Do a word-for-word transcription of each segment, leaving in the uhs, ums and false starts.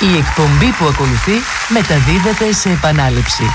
Η εκπομπή που ακολουθεί μεταδίδεται σε επανάληψη.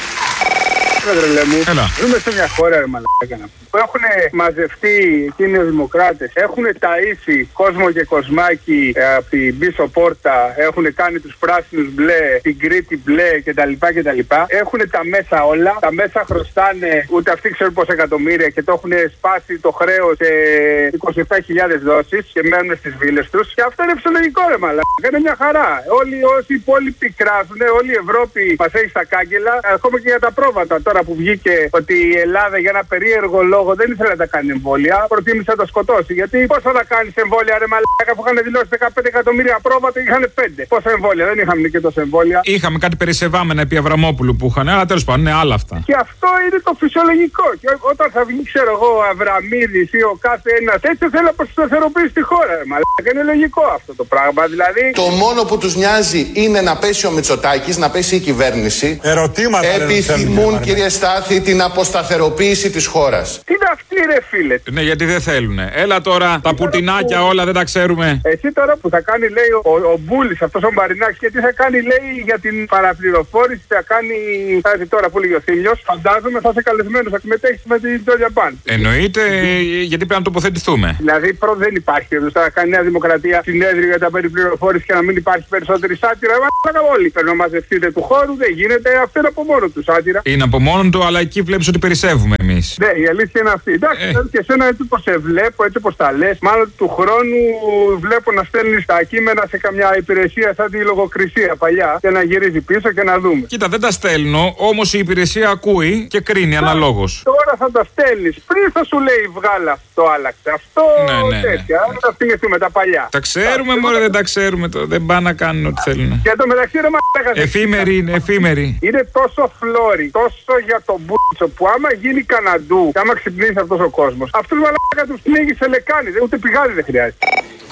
Έλα. Ζούμε σε μια χώρα, ρε μαλάκα, που έχουν μαζευτεί εκείνοι οι δημοκράτες, έχουν ταΐσει κόσμο και κοσμάκι ε, από την πίσω πόρτα, έχουν κάνει τους πράσινους μπλε, την Κρήτη μπλε κτλ. κτλ. Έχουν τα μέσα όλα, τα μέσα χρωστάνε ούτε αυτοί ξέρουν πόσα εκατομμύρια και το έχουν σπάσει το χρέος σε είκοσι επτά χιλιάδες δόσεις και μένουν στις βίλες τους. Και αυτό είναι φυσιολογικό, ρε μαλάκα, είναι μια χαρά. Όλοι όσοι υπόλοιποι κράζουν, όλη η Ευρώπη μας έχει στα κάγκελα, ακόμα και για τα πρόβατα. Τώρα που βγήκε ότι η Ελλάδα για ένα περίεργο λόγο δεν ήθελε να τα κάνει εμβόλια, προτίμησε να το σκοτώσει. Γιατί πώς θα τα κάνει εμβόλια, ρε μαλάκα, που είχαν δηλώσει δεκαπέντε εκατομμύρια πρόβατα και είχαν πέντε. Πόσα εμβόλια, δεν είχαμε και τόσα εμβόλια. Είχαμε κάτι περισεβάμενα επί Αβραμόπουλου που είχαν, αλλά τέλος πάντων είναι άλλα αυτά. Και αυτό είναι το φυσιολογικό. Και όταν θα βγει, ξέρω εγώ, ο Αβραμίδης ή ο κάθε ένας έτσι θέλει να αποσταθεροποιήσει τη χώρα, ρε μαλάκα. Είναι λογικό αυτό το πράγμα. Δηλαδή. Το μόνο που τους νοιάζει είναι να πέσει ο Μητσοτάκης, να πέσει η κυβέρνηση. Ερωτήματα. Επιθυμούν, κύριε Στάθη, την αποσταθεροποίηση της χώρας. Τι είναι αυτή, ρε φίλε. Ναι, γιατί δεν θέλουνε. Έλα τώρα, τα πουτινάκια που... όλα δεν τα ξέρουμε. Εσύ τώρα που θα κάνει, λέει, ο, ο Μπούλης, αυτός ο Μπαρινάκης, και τι θα κάνει, λέει, για την παραπληροφόρηση, θα κάνει. Θα τώρα που λέγει ο Θήλιος, φαντάζομαι θα είσαι καλεσμένος, θα συμμετέχεις με την Τζόρια Μπαν. Εννοείται, γιατί πρέπει να τοποθετηθούμε. Δηλαδή, πρώτα δεν υπάρχει περίπτωση να κάνει Νέα Δημοκρατία συνέδριο για τα περιπληροφόρηση και να μην υπάρχει περισσότερη σάτυρα. Μα όλοι πρέπει να μαζευτείτε του χώρου, δεν γίνεται, αυτό είναι από μόνο του σάτυρα. Είναι από μόνο του, αλλά εκεί βλέπεις ότι περισσεύουμε εμείς. Ναι, η αλήθεια είναι αυτή. Εντάξει, ε. και εσένα έτσι όπως σε βλέπω, έτσι όπως τα λες, μάλλον του χρόνου βλέπω να στέλνεις τα κείμενα σε καμιά υπηρεσία σαν τη λογοκρισία παλιά και να γυρίζει πίσω και να δούμε. Κοίτα, δεν τα στέλνω, όμως η υπηρεσία ακούει και κρίνει αναλόγως. Τώρα θα τα στέλνεις. Πριν θα σου λέει βγάλα αυτό, άλλαξε. Αυτό ναι, ναι, τέτοια. Ναι. Θα θυμηθούμε τα παλιά. Τα ξέρουμε, μωρέ, δεν τα ξέρουμε. Το. Δεν πάνε να κάνουν ό,τι θέλουν. Για το μεταξύ, ρε μαλάκα. Εφήμερη είναι, εφήμερη. Είναι τόσο φλόρι, τόσο για τον μπούτσο που άμα γίνει καναντού, και άμα ξυπνήσει αυτός ο κόσμος, αυτούς μαλάκα τους πνίγει σε λεκάνη, ούτε πηγάδι δεν χρειάζεται.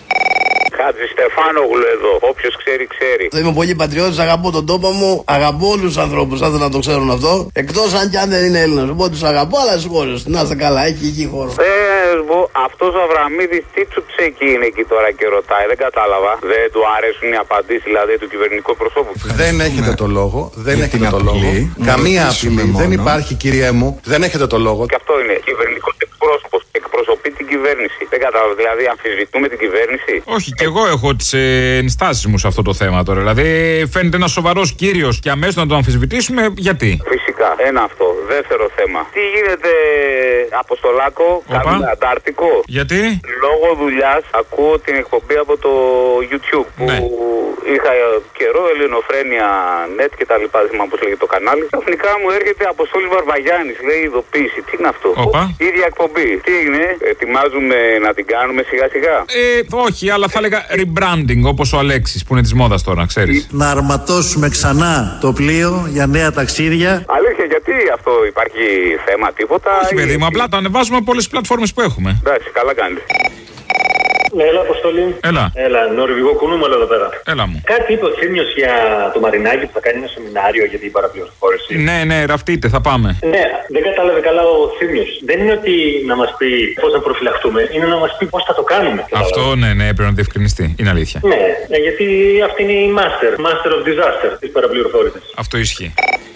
Χάτζη Στεφάνογλου εδώ. Όποιος ξέρει, ξέρει. Είμαι πολύ πατριώτης, αγαπώ τον τόπο μου, αγαπώ όλους τους ανθρώπους, θα ήθελα να το ξέρουν αυτό. Εκτός αν κι αν δεν είναι Έλληνας. Οπότε τους αγαπώ, αλλά στις χώρες. Να είστε καλά, έχει εκεί χώρο. Ε, αυτός ο Αβραμίδης τι τσουτσέκι είναι εκεί τώρα και ρωτάει, δεν κατάλαβα. Δεν του αρέσουν οι απαντήσεις δηλαδή του κυβερνητικού προσώπου. Δεν έχετε το λόγο, δεν έχετε το λόγο. Καμία απειλή δεν υπάρχει, κύριε μου, δεν έχετε το λόγο. Και αυτό είναι κυβερνητικός εκπρόσωπος. Εκπροσωπεί την κυβέρνηση. Δεν κατάλαβα, δηλαδή αμφισβητούμε την κυβέρνηση. Όχι, και εγώ έχω τις ε, ενστάσεις μου σε αυτό το θέμα τώρα. Δηλαδή φαίνεται ένας σοβαρός κύριος και αμέσως να το αμφισβητήσουμε, γιατί. Φυσικά, ένα αυτό. Δεύτερο θέμα. Τι γίνεται, Αποστολάκο, κάνουμε Αντάρτικο. Γιατί? Λόγω δουλειάς ακούω την εκπομπή από το YouTube που ναι. είχα καιρό, Ελληνοφρένια Net και τα λοιπά, δεν θυμάμαι πώς λέγεται το κανάλι. Ξαφνικά μου έρχεται Αποστόλης Βαρβαγιάννης, λέει ειδοποίηση. Τι είναι αυτό? Οπα. Ίδια εκπομπή. Τι έγινε, ετοιμάζουμε να την κάνουμε σιγά σιγά. Ε, όχι, αλλά θα έλεγα rebranding, όπως ο Αλέξης που είναι της μόδας τώρα, ξέρεις. Να αρματώσουμε ξανά το πλοίο για νέα ταξίδια. Αλήθεια, γιατί αυτό υπάρχει θέμα, τίποτα? Όχι, παιδί μου, απλά το ανεβάζουμε από όλες τις πλατφόρμες που έχουμε. Εντάξει, καλά κάνετε. Ναι, έλα, Αποστολή. Έλα. Έλα, νορβηγό κουνούμαλο εδώ πέρα. Έλα μου. Κάτι είπε ο Θήμιος για το Μαρινάκι που θα κάνει ένα σεμινάριο για την παραπληροφόρηση. Ναι, ναι, ραφτείτε, θα πάμε. Ναι, δεν κατάλαβε καλά ο Θήμιος. Δεν είναι ότι να μας πει πώς να προφυλαχτούμε, είναι να μας πει πώς θα το κάνουμε. Αυτό, ναι, ναι, πρέπει να διευκρινιστεί. Είναι αλήθεια. Ναι, γιατί αυτή είναι η master, master of disaster της παραπληροφόρησης. Αυτό ισχύει.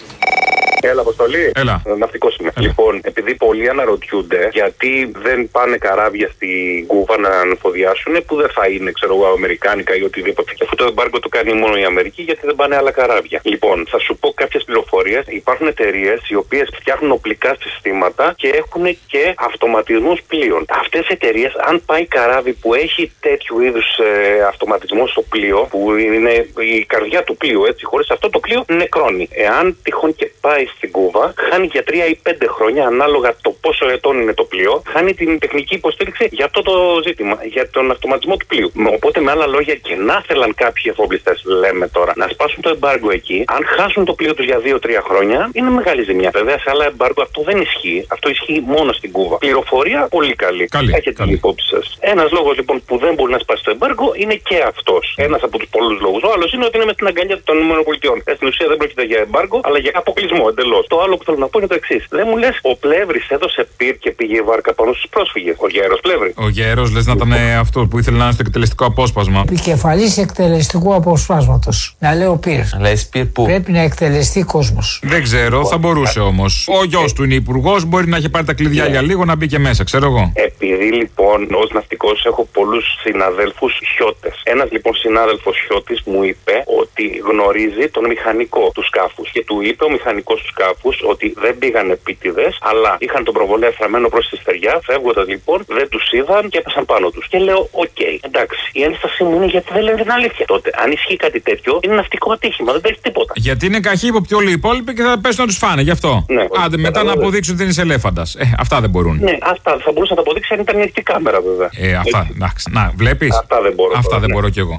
Έλα, Αποστολή. Έλα. Ναυτικός είμαι. Έλα. Λοιπόν, επειδή πολλοί αναρωτιούνται γιατί δεν πάνε καράβια στην Κούβα να ανεφοδιάσουν, που δεν θα είναι, ξέρω εγώ, αμερικάνικα ή οτιδήποτε. Και αυτό το εμπάργκο το κάνει μόνο η Αμερική, γιατί δεν πάνε άλλα καράβια. Λοιπόν, θα σου πω κάποιες πληροφορίες. Υπάρχουν εταιρείες οι οποίες φτιάχνουν οπλικά συστήματα και έχουν και αυτοματισμούς πλοίων. Αυτές οι εταιρείες, αν πάει καράβι που έχει τέτοιου είδους ε, αυτοματισμό στο πλοίο, που είναι η καρδιά του πλοίου, έτσι, χωρίς αυτό το πλοίο νεκρώνει. Εάν τυχόν και πάει στην Κούβα, χάνει για τρία ή πέντε χρόνια, ανάλογα το πόσο ετών είναι το πλοίο, χάνει την τεχνική υποστήριξη για αυτό το ζήτημα, για τον αυτοματισμό του πλοίου. Οπότε, με άλλα λόγια, και να θέλαν κάποιοι εφοπλιστές, λέμε τώρα, να σπάσουν το εμπάργκο εκεί, αν χάσουν το πλοίο τους για δύο τρία χρόνια, είναι μεγάλη ζημιά. Βέβαια, σε άλλα εμπάργκο αυτό δεν ισχύει. Αυτό ισχύει μόνο στην Κούβα. Πληροφορία πολύ καλή. Καλή. Έχετε την υπόψη σας. Ένας λόγος λοιπόν που δεν μπορεί να σπάσει το εμπάργκο είναι και αυτός. Ένας από τους πολλούς λόγους. Ο άλλος είναι ότι είναι με την αγκαλιά των ΗΠΑ. Στην ουσία δεν πρόκειται για εμπάργκο, αλλά για αποκλεισμό εντελώς. εντελώς. Το άλλο που θέλω να πω είναι το εξής. Δεν μου λες, ο Πλεύρης έδωσε πυρ και πήγε η βάρκα πάνω στους πρόσφυγες. Ο Γέρος Πλεύρη. Ο Γέρος λες να ήταν αυτό που ήθελε να είναι στο εκτελεστικό απόσπασμα. Επικεφαλής εκτελεστικού αποσπάσματος. Να λέω πυρ. Λες πυρ πού? Πρέπει να εκτελεστεί κόσμος. Δεν ξέρω, θα μπορούσε όμως. Ο γιος του είναι υπουργός, μπορεί να έχει πάρει τα κλειδιά για λίγο να μπει και μέσα, ξέρω εγώ. Επειδή λοιπόν ως ναυτικός έχω πολλούς συναδέλφους χιώτες. Ένας λοιπόν συνάδελφος χιώτης μου είπε ότι γνωρίζει τον μηχανικό του σκάφους. Και του είπε ο μηχανικός του σκάφους ότι δεν πήγαν επίτηδες, αλλά είχαν τον προβολέα στραμμένο προς τη στεριά. Φεύγοντας λοιπόν, δεν τους είδαν και έπεσαν πάνω τους. Και λέω, οκ, okay, εντάξει. Η ένστασή μου είναι γιατί δεν λένε την αλήθεια. Τότε, αν ισχύει κάτι τέτοιο, είναι ναυτικό ατύχημα, δεν παίζει τίποτα. Γιατί είναι καχύποπτοι όλοι οι υπόλοιποι και θα πέσουν να τους φάνε, γι' αυτό. Ναι, άντε μετά να αποδείξουν ότι δεν είσαι ελέφαντας. Ε, αυτά δεν μπορούν. Ναι, αυτά θα μπορούσα να τα αποδείξει αν ήταν ανοιχτή κάμερα, βέβαια. Ε, αυτά, εντάξει. Να, βλέπεις. Αυτά δεν μπορώ. Αυτά τώρα, δεν ναι. μπορώ κι εγώ.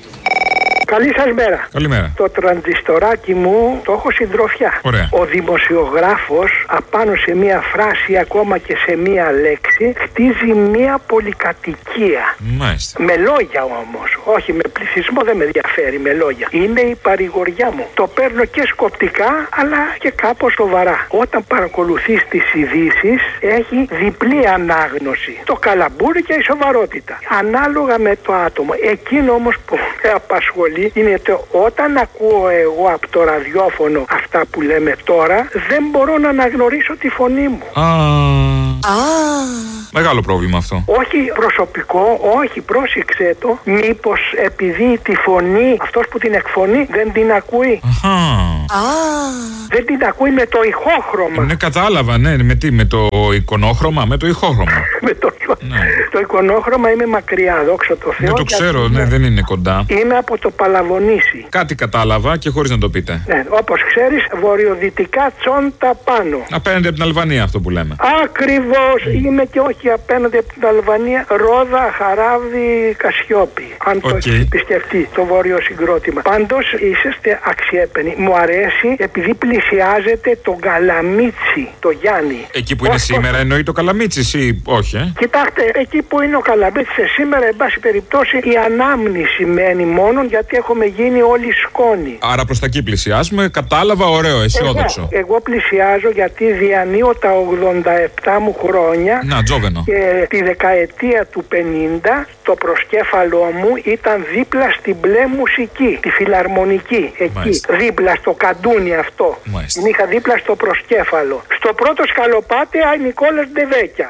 Καλή σας μέρα. Καλημέρα. Το τραντζιστοράκι μου το έχω συντροφιά. Ωραία. Ο δημοσιογράφος απάνω σε μία φράση, ακόμα και σε μία λέξη, χτίζει μία πολυκατοικία. Μάλιστα. Με λόγια όμως. Όχι, με πληθυσμό δεν με ενδιαφέρει, με λόγια. Είναι η παρηγοριά μου. Το παίρνω και σκοπτικά, αλλά και κάπως σοβαρά. Όταν παρακολουθείς τις ειδήσεις, έχει διπλή ανάγνωση. Το καλαμπούρι και η σοβαρότητα. Ανάλογα με το άτομο. Εκείνο όμως που με απασχολεί είναι το όταν ακούω εγώ από το ραδιόφωνο αυτά που λέμε τώρα, δεν μπορώ να αναγνωρίσω τη φωνή μου. Α, Α. Μεγάλο πρόβλημα αυτό. Όχι προσωπικό, όχι, πρόσεξε το. Μήπως επειδή τη φωνή, αυτός που την εκφωνεί δεν την ακούει. Αχα. Α. Δεν την ακούει με το ηχόχρωμα. Ναι, κατάλαβα, ναι. Με τι, με το εικονόχρωμα, με το ηχόχρωμα. με το, ναι. το εικονόχρωμα είμαι μακριά, δόξα τω Θεώ. Δεν το ξέρω, ναι, δεν είναι κοντά. Είμαι από το Παλαβονήσι. Κάτι κατάλαβα και χωρίς να το πείτε. Ναι, όπως ξέρεις, βορειοδυτικά Τσόντα πάνω. Απέναντι από την Αλβανία αυτό που λέμε. Ακριβώς, mm. είμαι και όχι απέναντι από την Αλβανία. Ρόδα, Χαράβδη, Κασιόπη. Αν okay. το επισκεφτεί το βόρειο συγκρότημα. Πάντως είσαστε αξιέπαινοι. Μου αρέσει επειδή πλησιάζετε τον Καλαμίτσι, το Γιάννη. Εκεί που είναι όχι, σήμερα, εννοεί το Καλαμίτσι ή όχι, ε? Κοιτάξτε, εκεί που είναι ο Καλαμίτσης σήμερα, εν πάση περιπτώσει, η ανάμνηση μένει μόνο γιατί έχουμε γίνει όλοι σκόνη. Άρα προς τα εκεί πλησιάζουμε, κατάλαβα, ωραίο, αισιόδοξο. Εγώ, εγώ πλησιάζω γιατί διανύω τα ογδόντα επτά μου χρόνια. Να, τζόβενο. Και τη δεκαετία του πενήντα το προσκέφαλό μου ήταν δίπλα στην μπλε μουσική, τη φιλαρμονική. Εκεί, Μάλιστα. δίπλα στο καντούνι αυτό. Μάλιστα. Την είχα δίπλα στο προσκέφαλο. Στο πρώτο σκαλοπάτι, η Νικόλας Ντεβέκια.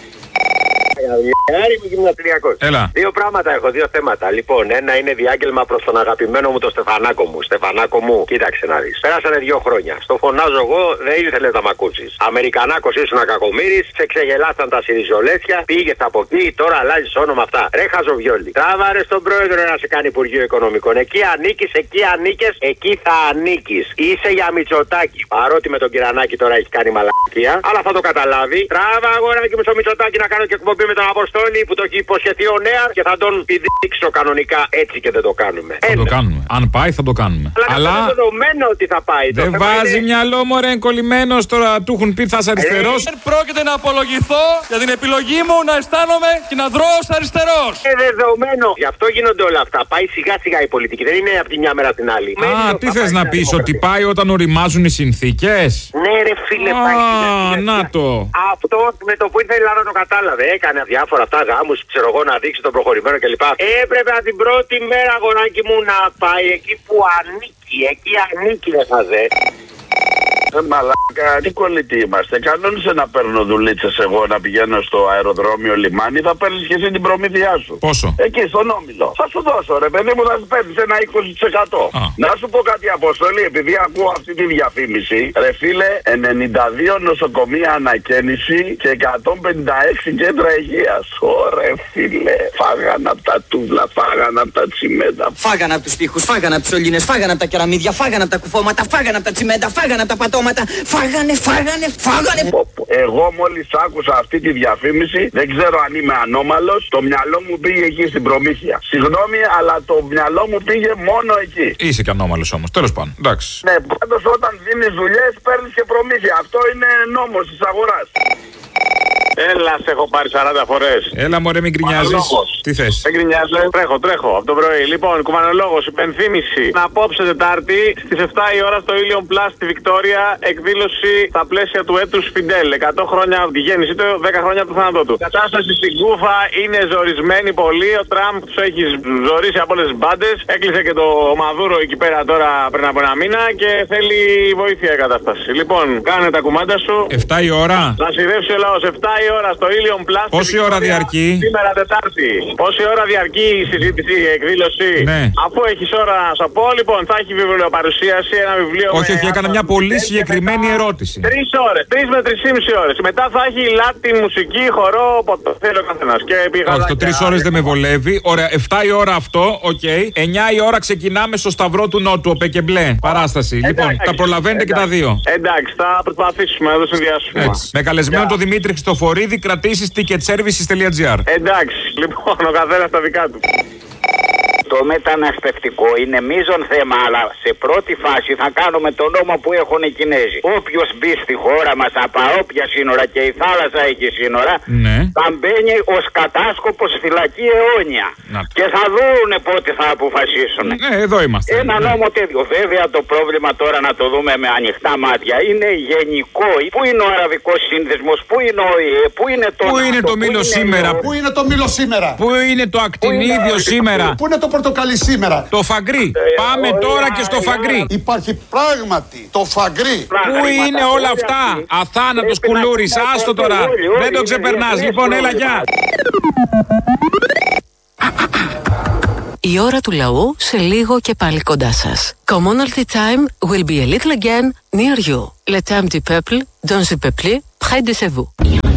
Έλα. Δύο πράγματα έχω, δύο θέματα. Λοιπόν, ένα είναι διάγγελμα προς τον αγαπημένο μου τον Στεφανάκο μου. Στεφανάκο μου, κοίταξε να δεις. Πέρασανε δύο χρόνια. Στο φωνάζω εγώ, δεν ήθελες να μ' ακούσεις. Αμερικανάκος ήσουν κακομοίρης, σε ξεγελάσαν τα σιριζολέθια, πήγες από εκεί, τώρα αλλάζεις όνομα αυτά. Ρε χαζοβιόλι. Τράβαρε στον πρόεδρο να σε κάνει Υπουργείο Οικονομικών. Εκεί ανήκεις, εκεί ανήκες, εκεί θα ανήκεις. Είσαι για Μητσοτάκη. Παρότι με τον Κυρανάκη τώρα έχει κάνει μαλακία, αλλά θα το καταλάβει. Τράβα αγοράκι μου στο Μητσοτάκη να κάνω και εκπομπή με τον Αποστόλη που το έχει υποσχεθεί ο Νέαρ και θα τον πηδήξω κανονικά, έτσι και δεν το κάνουμε. Θα Ένα. το κάνουμε. Αν πάει θα το κάνουμε. Αλλά, Αλλά... είναι δεδομένο ότι θα πάει. Δεν βάζει είναι... μυαλό μου ρε εγκολλημένος τώρα, του έχουν πει θα είσαι αριστερός. Δεν πρόκειται να απολογηθώ για την επιλογή μου να αισθάνομαι και να δρώ ως αριστερός. Είναι δεδομένο. Γι' αυτό γίνονται όλα αυτά. Πάει σιγά σιγά η πολιτική. Δεν είναι από τη μια μέρα στην άλλη. Α, Μένω, τι θες να πεις, ότι πάει όταν οριμάζουν οι συνθήκες. Ναι ρε φίλε, Α, πάει να το. Αυτό με το που ήρθε η Ελλάδα το κατάλαβε. Έκανε διάφορα αυτά γάμους, ξέρω εγώ, να δείξει τον προχωρημένο κλπ. Έπρεπε από την πρώτη μέρα, αγοράκι μου, να πάει εκεί που ανήκει. Εκεί ανήκει, δεν θα δε. Ε, μαλάκα, τι κολλητοί είμαστε. Κανόνισε να παίρνω δουλίτσες εγώ να πηγαίνω στο αεροδρόμιο λιμάνι, θα παίρνεις και εσύ την προμήθειά σου. Πόσο? Εκεί στον Όμιλο. Θα σου δώσω ρε παιδί μου, θα σου παίρνεις ένα είκοσι τοις εκατό. Α. Να σου πω κάτι, Αποστολή, επειδή ακούω αυτή τη διαφήμιση. Ρε φίλε, ενενήντα δύο νοσοκομεία ανακαίνιση και εκατόν πενήντα έξι κέντρα υγείας. Ωρε φίλε, φάγαν από τα τούβλα, φάγαν από τα τσιμέντα. Φάγαν από τους τοίχους, φάγαν από τους σωλήνες, φάγαν από τα κεραμίδια, φάγαν από τα κουφώματα, φάγαν από τα τσιμέντα, φάγαν από τα πατώματα. Φάγανε, φάγανε, φάγανε. Εγώ μόλις άκουσα αυτή τη διαφήμιση, δεν ξέρω αν είμαι ανώμαλος, το μυαλό μου πήγε εκεί στην προμήθεια. Συγγνώμη, αλλά το μυαλό μου πήγε μόνο εκεί. Είσαι και ανώμαλος όμως, τέλος πάντων. Εντάξει. Ναι, πάντως όταν δίνεις δουλειές παίρνεις και προμήθεια. Αυτό είναι νόμος της αγοράς. Έλα, σε έχω πάρει σαράντα φορές. Έλα, μωρέ, μην γκρινιάζεις. Τι θες? Δεν γκρινιάζω. Τρέχω, τρέχω από το πρωί. Λοιπόν, κουμανολόγος, υπενθύμηση. Να απόψε Τετάρτη στις επτά η ώρα στο Ilion Plus στη Βικτόρια εκδήλωση στα πλαίσια του έτους Φιντέλ. εκατό χρόνια από τη γέννησή του, δέκα χρόνια από το θάνατό του. Η κατάσταση στην Κούφα είναι ζορισμένη πολύ. Ο Τραμπ του έχει ζωρίσει από όλες τις μπάντες. Έκλεισε και το Μαδούρο εκεί πέρα τώρα πριν από ένα μήνα και θέλει βοήθεια η κατάσταση. Λοιπόν, κάνε τα κουμάντα σου. επτά η ώρα. Να σειρεύσει ο λαός. επτά η ώρα στο Ilion Plus. Πόση ώρα διαρκεί? Σήμερα Τετάρτη. Πόση ώρα διαρκεί η συζήτηση, η εκδήλωση? Ναι. Αφού έχεις ώρα να σου πω, λοιπόν, θα έχει βιβλιοπαρουσίαση, ένα βιβλίο. Όχι, όχι, έκανα μια πολύ συγκεκριμένη ερώτηση. Τρεις ώρες, τρεις με τρεις και μισή ώρες. Μετά θα έχει Latin μουσική, χορό, όποτε θέλει ο καθένας. Όχι, το τρεις ώρες δεν με βολεύει. Ωραία, επτά η ώρα αυτό, οκ. Okay. εννιά η ώρα ξεκινάμε στο Σταυρό του Νότου, ο Πεκεμπλέ. Παράσταση. Εντάξει, λοιπόν, εντάξει, τα προλαβαίνετε εντάξει, και τα δύο. Εντάξει, θα προσπαθήσουμε να το συνδυάσουμε. Με καλεσμένο yeah. τον Δημήτρη Χριστοφορίδη, κρατήσεις ticketservices.gr. Εντάξει, λοιπόν, ο καθένας τα δικά του. Το μεταναστευτικό είναι μείζον θέμα, αλλά σε πρώτη φάση θα κάνουμε τον νόμο που έχουν οι Κινέζοι. Όποιος μπει στη χώρα μας από όποια σύνορα, και η θάλασσα έχει σύνορα, ναι. θα μπαίνει ως κατάσκοπος φυλακή αιώνια. Να. Και θα δουν πότε θα αποφασίσουν. Ναι, εδώ είμαστε. Ένα ναι. νόμο τέτοιο. Βέβαια το πρόβλημα τώρα, να το δούμε με ανοιχτά μάτια, είναι γενικό. Πού είναι ο Αραβικός Σύνδεσμος, πού είναι ο ΙΕ, πού είναι το Πού είναι το μήλο σήμερα, Πού είναι το μήλο σήμερα, Πού είναι το ακτινίδιο σήμερα, Πού είναι το πορτοκαλί σήμερα. Το φαγκρί. Πάμε τώρα και στο φαγκρί. Υπάρχει πράγματι το φαγκρί. Πού είναι όλα αυτά? Αθάνατος κουλούρης. Άστο τώρα. Δεν το ξεπερνάς. Λοιπόν, έλα, γεια. Η ώρα του λαού σε λίγο και πάλι κοντά σας. Commonalty time will be a little again near you. Le temps du peuple, dans le peuple, près de vous.